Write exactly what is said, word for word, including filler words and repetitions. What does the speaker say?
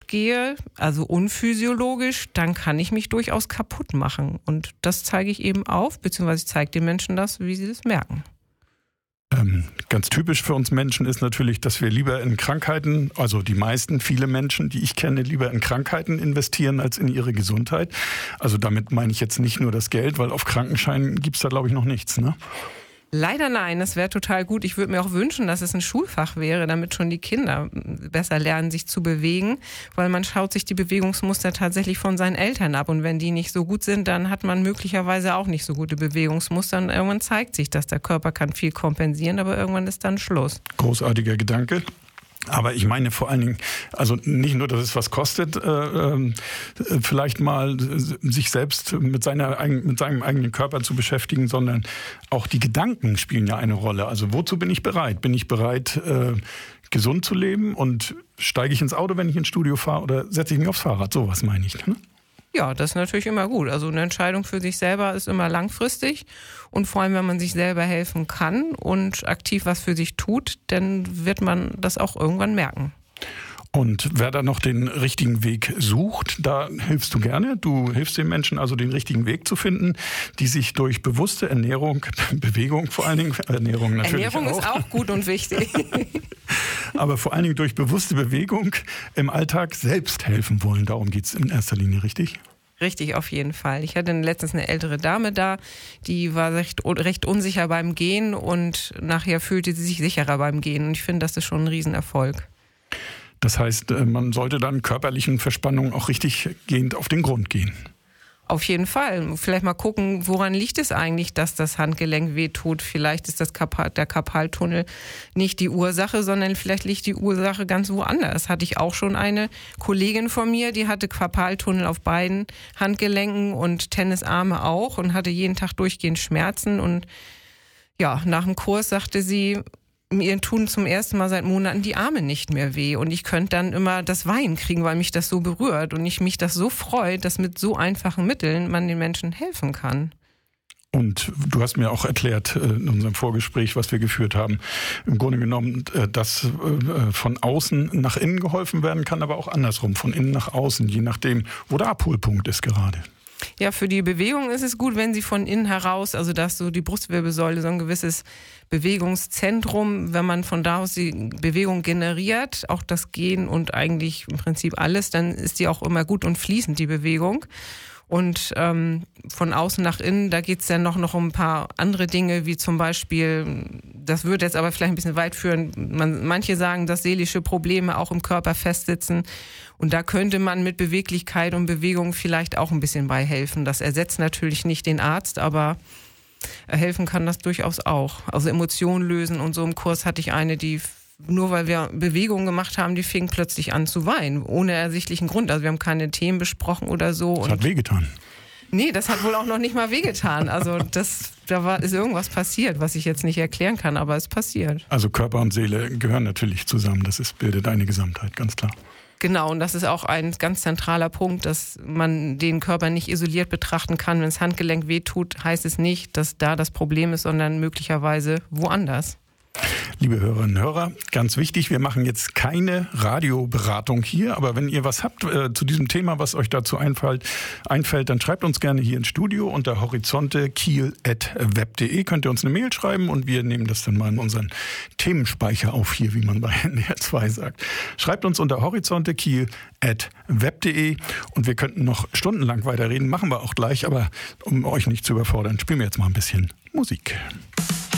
gehe, also unphysiologisch, dann kann ich mich durchaus kaputt machen. Und das zeige ich eben auf, beziehungsweise ich zeige den Menschen das, wie sie das merken. Ähm, ganz typisch für uns Menschen ist natürlich, dass wir lieber in Krankheiten, also die meisten, viele Menschen, die ich kenne, lieber in Krankheiten investieren als in ihre Gesundheit. Also damit meine ich jetzt nicht nur das Geld, weil auf Krankenschein gibt es da, glaube ich, noch nichts, ne? Leider nein, das wäre total gut. Ich würde mir auch wünschen, dass es ein Schulfach wäre, damit schon die Kinder besser lernen, sich zu bewegen, weil man schaut sich die Bewegungsmuster tatsächlich von seinen Eltern ab und wenn die nicht so gut sind, dann hat man möglicherweise auch nicht so gute Bewegungsmuster und irgendwann zeigt sich, dass der Körper kann viel kompensieren, aber irgendwann ist dann Schluss. Großartiger Gedanke. Aber ich meine vor allen Dingen, also nicht nur, dass es was kostet, äh, äh, vielleicht mal sich selbst mit, seiner, mit seinem eigenen Körper zu beschäftigen, sondern auch die Gedanken spielen ja eine Rolle. Also wozu bin ich bereit? Bin ich bereit, äh, gesund zu leben und steige ich ins Auto, wenn ich ins Studio fahre oder setze ich mich aufs Fahrrad? Sowas meine ich, ne? Ja, das ist natürlich immer gut. Also eine Entscheidung für sich selber ist immer langfristig und vor allem, wenn man sich selber helfen kann und aktiv was für sich tut, dann wird man das auch irgendwann merken. Und wer da noch den richtigen Weg sucht, da hilfst du gerne. Du hilfst den Menschen also, den richtigen Weg zu finden, die sich durch bewusste Ernährung, Bewegung vor allen Dingen, Ernährung natürlich Ernährung auch. ist auch gut und wichtig. Aber vor allen Dingen durch bewusste Bewegung im Alltag selbst helfen wollen. Darum geht es in erster Linie, richtig? Richtig, auf jeden Fall. Ich hatte letztens eine ältere Dame da, die war recht, recht unsicher beim Gehen und nachher fühlte sie sich sicherer beim Gehen. Und ich finde, das ist schon ein Riesenerfolg. Das heißt, man sollte dann körperlichen Verspannungen auch richtig gehend auf den Grund gehen. Auf jeden Fall. Vielleicht mal gucken, woran liegt es eigentlich, dass das Handgelenk wehtut. Vielleicht ist das Karpal, der Karpaltunnel nicht die Ursache, sondern vielleicht liegt die Ursache ganz woanders. Hatte ich auch schon eine Kollegin von mir, die hatte Karpaltunnel auf beiden Handgelenken und Tennisarme auch und hatte jeden Tag durchgehend Schmerzen. Und ja, nach dem Kurs sagte sie, mir tun zum ersten Mal seit Monaten die Arme nicht mehr weh und ich könnte dann immer das Weinen kriegen, weil mich das so berührt und ich mich das so freut, dass mit so einfachen Mitteln man den Menschen helfen kann. Und du hast mir auch erklärt in unserem Vorgespräch, was wir geführt haben, im Grunde genommen, dass von außen nach innen geholfen werden kann, aber auch andersrum, von innen nach außen, je nachdem, wo der Abholpunkt ist gerade. Ja, für die Bewegung ist es gut, wenn sie von innen heraus, also dass so die Brustwirbelsäule so ein gewisses Bewegungszentrum, wenn man von da aus die Bewegung generiert, auch das Gehen und eigentlich im Prinzip alles, dann ist die auch immer gut und fließend, die Bewegung. Und ähm, von außen nach innen, da geht's dann noch, noch um ein paar andere Dinge, wie zum Beispiel, das würde jetzt aber vielleicht ein bisschen weit führen, man, manche sagen, dass seelische Probleme auch im Körper festsitzen. Und da könnte man mit Beweglichkeit und Bewegung vielleicht auch ein bisschen bei helfen. Das ersetzt natürlich nicht den Arzt, aber helfen kann das durchaus auch. Also Emotionen lösen und so im Kurs hatte ich eine, die nur weil wir Bewegungen gemacht haben, die fing plötzlich an zu weinen, ohne ersichtlichen Grund. Also wir haben keine Themen besprochen oder so. Das hat wehgetan. Nee, das hat wohl auch noch nicht mal wehgetan. Also das, da war, ist irgendwas passiert, was ich jetzt nicht erklären kann, aber es passiert. Also Körper und Seele gehören natürlich zusammen. Das ist, bildet eine Gesamtheit, ganz klar. Genau, und das ist auch ein ganz zentraler Punkt, dass man den Körper nicht isoliert betrachten kann. Wenn das Handgelenk wehtut, heißt es nicht, dass da das Problem ist, sondern möglicherweise woanders. Liebe Hörerinnen und Hörer, ganz wichtig, wir machen jetzt keine Radioberatung hier, aber wenn ihr was habt äh, zu diesem Thema, was euch dazu einfällt, einfällt, dann schreibt uns gerne hier ins Studio unter horizonte kiel at web punkt de. Könnt ihr uns eine Mail schreiben und wir nehmen das dann mal in unseren Themenspeicher auf hier, wie man bei N D R zwei sagt. Schreibt uns unter horizonte kiel at web punkt de und wir könnten noch stundenlang weiterreden, machen wir auch gleich, aber um euch nicht zu überfordern, spielen wir jetzt mal ein bisschen Musik.